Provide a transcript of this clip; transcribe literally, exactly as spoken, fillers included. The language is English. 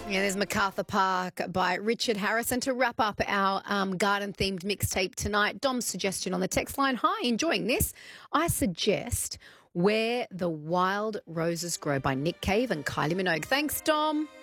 Yeah, there's MacArthur Park by Richard Harris. And to wrap up our um, garden-themed mixtape tonight, Dom's suggestion on the text line, hi, enjoying this. I suggest Where the Wild Roses Grow by Nick Cave and Kylie Minogue. Thanks, Dom.